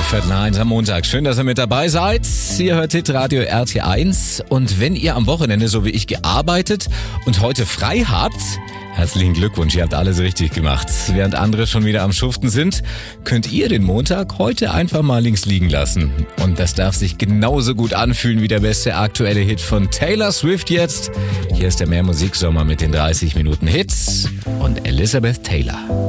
5:45 am Montag. Schön, dass ihr mit dabei seid. Ihr hört Hitradio RT1. Und wenn ihr am Wochenende, so wie ich, gearbeitet und heute frei habt, herzlichen Glückwunsch, ihr habt alles richtig gemacht. Während andere schon wieder am Schuften sind, könnt ihr den Montag heute einfach mal links liegen lassen. Und das darf sich genauso gut anfühlen wie der beste aktuelle Hit von Taylor Swift jetzt. Hier ist der Mehr Musiksommer mit den 30 Minuten Hits und Elizabeth Taylor.